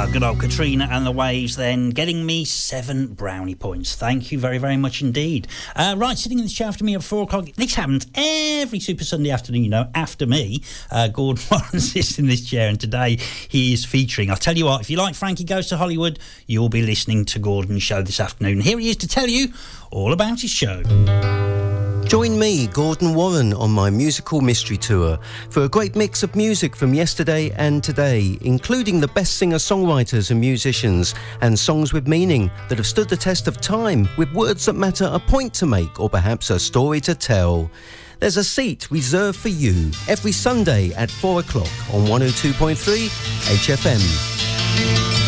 Good old Katrina and the Waves then, getting me 7 brownie points. Thank you very, very much indeed. Right, sitting in this chair after me at 4 o'clock. This happens every Super Sunday afternoon, you know, after me. Gordon Warren sits in this chair, and today he is featuring. I'll tell you what, if you like Frankie Goes to Hollywood, you'll be listening to Gordon's show this afternoon. Here he is to tell you all about his show. Join me, Gordon Warren, on my musical mystery tour for a great mix of music from yesterday and today, including the best singer-songwriters and musicians, and songs with meaning that have stood the test of time, with words that matter, a point to make, or perhaps a story to tell. There's a seat reserved for you every Sunday at 4 o'clock on 102.3 HFM.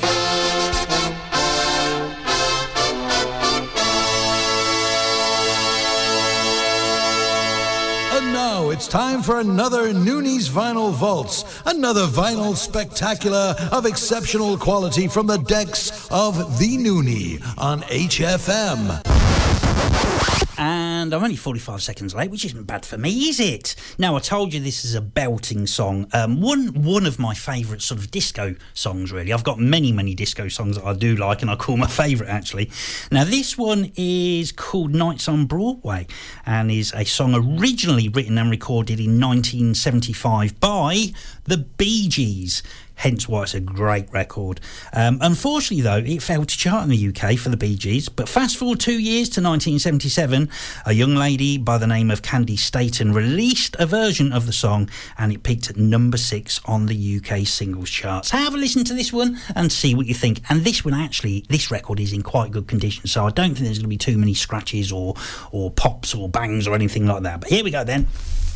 It's time for another Noonies Vinyl Vaults, another vinyl spectacular of exceptional quality from the decks of The Noonie on HFM. And I'm only 45 seconds late, which isn't bad for me, is it? Now, I told you this is a belting song. One of my favourite sort of disco songs, really. I've got many, many disco songs that I do like, and I call my favourite, actually. Now, this one is called Nights on Broadway, and is a song originally written and recorded in 1975 by the Bee Gees. Hence why it's a great record. Unfortunately, though, it failed to chart in the UK for the Bee Gees. But fast forward 2 years to 1977, a young lady by the name of Candy Staton released a version of the song, and it peaked at number 6 on the UK singles charts. Have a listen to this one and see what you think. And this one, actually, this record is in quite good condition, so I don't think there's going to be too many scratches or pops or bangs or anything like that. But here we go then.